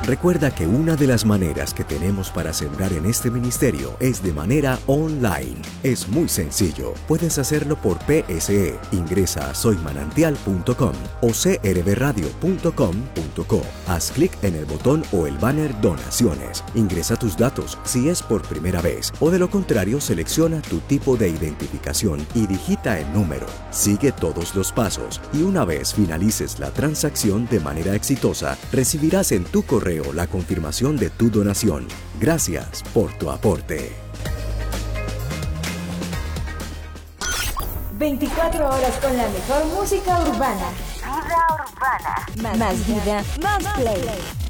Recuerda que una de las maneras que tenemos para sembrar en este ministerio es de manera online. Es muy sencillo. Puedes hacerlo por PSE. Ingresa a soymanantial.com o crbradio.com.co. Haz clic en el botón o el banner Donaciones. Ingresa tus datos si es por primera vez o de lo contrario selecciona tu tipo de identificación y digita el número. Sigue todos los pasos y una vez finalices la transacción de manera exitosa, recibirás en tu correo la confirmación de tu donación. Gracias por tu aporte. 24 horas con la mejor música urbana. Vida urbana. Más vida, más play.